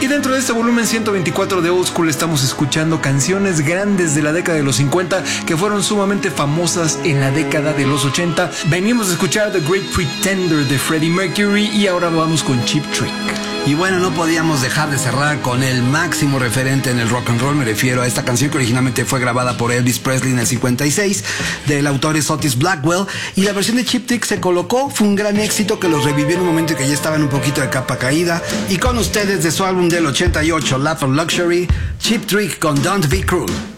Y dentro de este volumen 124 de Old School estamos escuchando canciones grandes de la década de los 50 que fueron sumamente famosas en la década de los 80. Venimos a escuchar The Great Pretender de Freddie Mercury y ahora vamos con Cheap Trick. Y bueno, no podíamos dejar de cerrar con el máximo referente en el rock and roll. Me refiero a esta canción que originalmente fue grabada por Elvis Presley en el 56, del autor es Otis Blackwell. Y la versión de Cheap Trick se colocó, fue un gran éxito que los revivió en un momento en que ya estaban un poquito de capa caída. Y con ustedes de su álbum del 88, Love of Luxury, Cheap Trick con Don't Be Cruel.